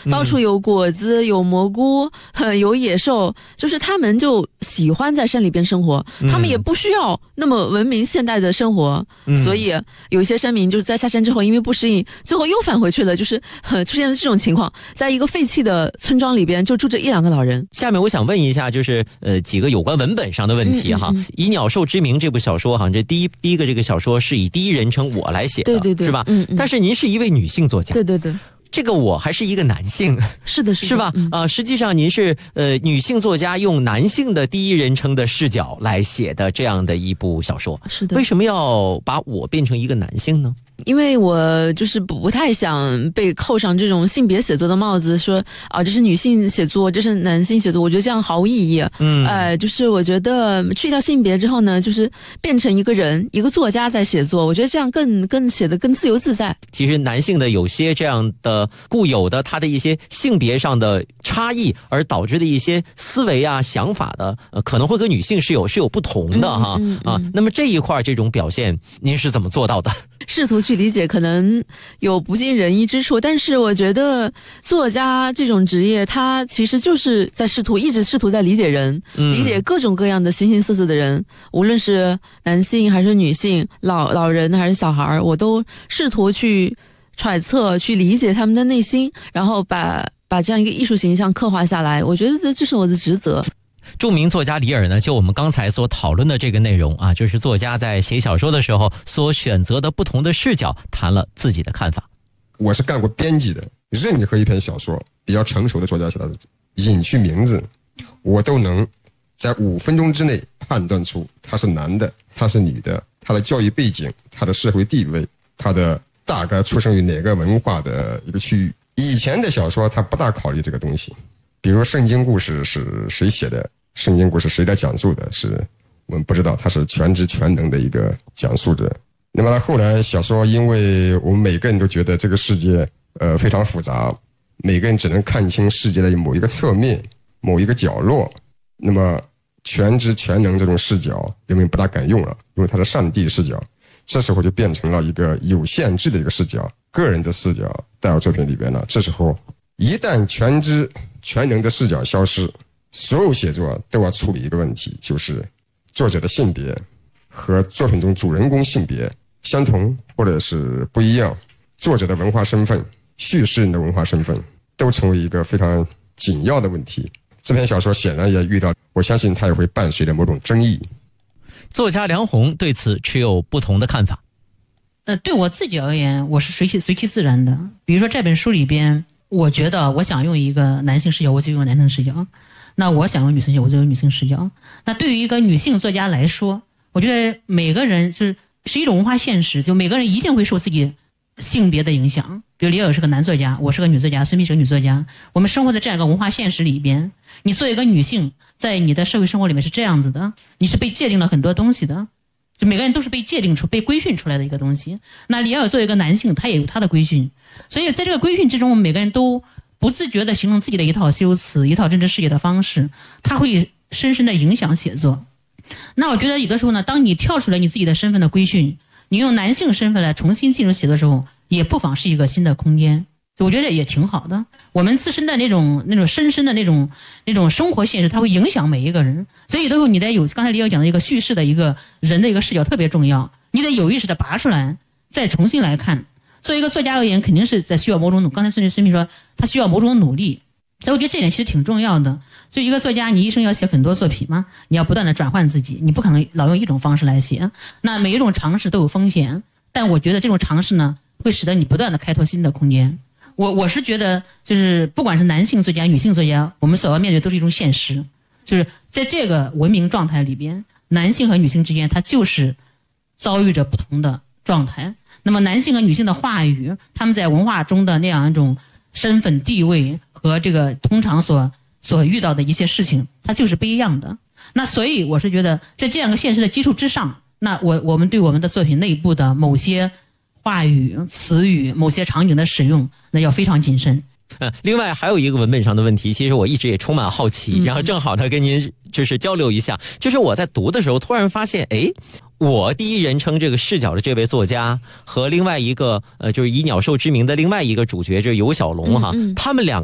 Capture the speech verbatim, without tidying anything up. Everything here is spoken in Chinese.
到处有果子、有蘑菇、有野兽，就是他们就喜欢在山里边生活，他们也不需要那么文明现代的生活，嗯、所以有一些山民就是在下山之后因为不适应，最后又返回去了，就是出现了这种情况，在一个废弃的村庄里边就住着一两个老人。 下面我想问一下，就是呃几个有关文本上的问题哈。嗯嗯嗯、以鸟兽之名这部小说哈，这第一第一个这个小说是以第一人称我来写的， 对对对， 是吧？ 嗯嗯。 但是您是一位女性作家， 对对对。 这个我还是一个男性， 是的，是的， 是吧？ 嗯、 啊，实际上您是呃女性作家用男性的第一人称的视角来写的这样的一部小说， 是的。 为什么要把我变成一个男性呢？ 因为我就是不太想被扣上这种性别写作的帽子，说啊这是女性写作，这是男性写作，我觉得这样毫无意义。嗯，呃，就是我觉得去掉性别之后呢，就是变成一个人，一个作家在写作，我觉得这样更更写得更自由自在。 其实男性的有些这样的固有的他的一些性别上的差异，而导致的一些思维啊想法的，呃，可能会和女性是有是有不同的哈、嗯嗯嗯、啊。那么这一块这种表现，您是怎么做到的？ 试图去理解可能有不尽人意之处，但是我觉得作家这种职业他其实就是在试图一直试图在理解人、嗯、理解各种各样的形形色色的人，无论是男性还是女性，老老人还是小孩，我都试图去揣测去理解他们的内心，然后把把这样一个艺术形象刻画下来，我觉得这是我的职责。 著名作家李尔呢，就我们刚才所讨论的这个内容啊，就是作家在写小说的时候所选择的不同的视角，谈了自己的看法。 我是干过编辑的，任何一篇小说比较成熟的作家写的隐去名字，我都能在五分钟之内判断出他是男的，他是女的，他的教育背景，他的社会地位，他的大概出生于哪个文化的一个区域。以前的小说他不大考虑这个东西，比如圣经故事是谁写的，圣经故事谁来讲述的，是我们不知道，他是全知全能的一个讲述者。那么后来小说，因为我们每个人都觉得这个世界呃非常复杂，每个人只能看清世界的某一个侧面，某一个角落，那么全知全能这种视角人们不大敢用了，因为它是上帝视角，这时候就变成了一个有限制的一个视角，个人的视角带到作品里边了。这时候一旦全知全能的视角消失，所有写作都要处理一个问题，就是作者的性别和作品中主人公性别相同或者是不一样，作者的文化身份、叙事人的文化身份都成为一个非常紧要的问题。这篇小说显然也遇到，我相信它也会伴随着某种争议。 作家梁鸿对此持有不同的看法。 呃，对我自己而言，我是随其随其自然的。比如说这本书里边，我觉得我想用一个男性视角，我就用男性视角；那我想用女性视角，我就用女性视角。那对于一个女性作家来说，我觉得每个人就是是一种文化现实，就每个人一定会受自己性别的影响。比如李尔是个男作家，我是个女作家，孙宓是个女作家，我们生活在这样一个文化现实里边，你作为一个女性，在你的社会生活里面是这样子的，你是被界定了很多东西的，就每个人都是被界定出、被规训出来的一个东西。那李尔作为一个男性，他也有他的规训，所以在这个规训之中，我们每个人都不自觉地形成自己的一套修辞、一套政治视野的方式，它会深深地影响写作。那我觉得有的时候呢，当你跳出来你自己的身份的规训，你用男性身份来重新进入写作的时候，也不妨是一个新的空间，我觉得也挺好的。我们自身的那种那种深深的那种那种生活现实，它会影响每一个人。所以有的时候你得有刚才李友讲的一个叙事的一个人的一个视角特别重要，你得有意识的拔出来，再重新来看。作为一个作家而言，肯定是在需要某种努，刚才孙孙宓说他需要某种努力，所以我觉得这点其实挺重要的。所以一个作家，你一生要写很多作品嘛，你要不断的转换自己，你不可能老用一种方式来写。那每一种尝试都有风险，但我觉得这种尝试呢，会使得你不断的开拓新的空间。我我是觉得，就是不管是男性作家、女性作家，我们所要面对都是一种现实，就是在这个文明状态里边，男性和女性之间，它就是遭遇着不同的状态。那么男性和女性的话语，他们在文化中的那样一种身份地位和这个通常所所遇到的一些事情，它就是不一样的。那所以我是觉得，在这样一个现实的基础之上，那我我们对我们的作品内部的某些话语、词语、某些场景的使用，那要非常谨慎。 嗯，另外还有一个文本上的问题，其实我一直也充满好奇，然后正好呢跟您就是交流一下，就是我在读的时候突然发现，哎，我第一人称这个视角的这位作家和另外一个呃就是以鸟兽之名的另外一个主角就是尤小龙哈，他们两